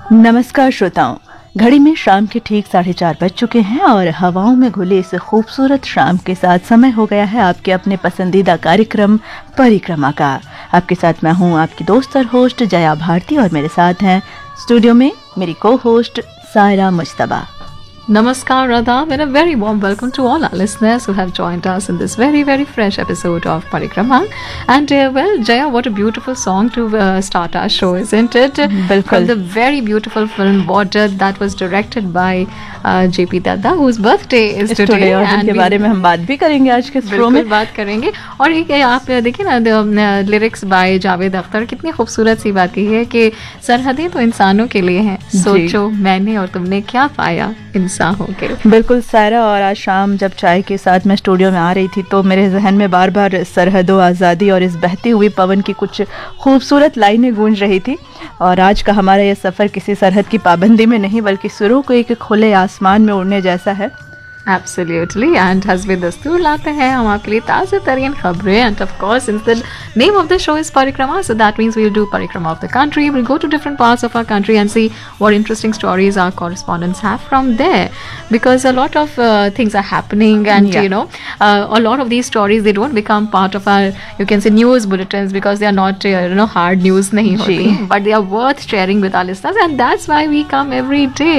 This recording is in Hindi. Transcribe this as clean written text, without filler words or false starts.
नमस्कार श्रोताओं, घड़ी में शाम के ठीक 4:30 बज चुके हैं और हवाओं में घुली इस खूबसूरत शाम के साथ समय हो गया है आपके अपने पसंदीदा कार्यक्रम परिक्रमा का। आपके साथ मैं हूं आपकी दोस्त और होस्ट जया भारती और मेरे साथ हैं स्टूडियो में मेरी को host Saira Mujtaba. Namaskar Radha and a very warm welcome to all our listeners who have joined us in this very fresh episode of Parikrama. And well, Jaya, what a beautiful song to start our show, isn't it? From the very beautiful film Border that was directed by JP Dada, whose birthday is today. और जिनके बारे में हम बात भी करेंगे आज के शो में। बात करेंगे और एक आप देखिए ना लिरिक्स बाय जावेद अख्तर, कितनी खूबसूरत सी बात की है कि सरहदें तो इंसानों के लिए हैं, सोचो मैंने और तुमने क्या पाया इंसान हो के। बिल्कुल सायरा, और आज शाम जब चाय के साथ मैं स्टूडियो में आ रही थी तो मेरे जहन में बार बार सरहदों, आज़ादी और इस बहती हुई पवन की कुछ खूबसूरत लाइनें गूंज रही थी। और आज का हमारा ये सफ़र किसी सरहद की पाबंदी में नहीं बल्कि सुरों को एक खुले आसमान में उड़ने जैसा है। Absolutely, and हस्बे दस्तूर लाते हैं हम आपके लिए ताज़ा तरीन खबरें, and of course since the name of the show is Parikrama, so that means we'll do Parikrama of the country. We'll go to different parts of our country and see what interesting stories our correspondents have from there, because a lot of things are happening, and you know a lot of these stories they don't become part of our, you can say, news bulletins because they are not hard news नहीं होती, but they are worth sharing with our listeners, and that's why we come every day.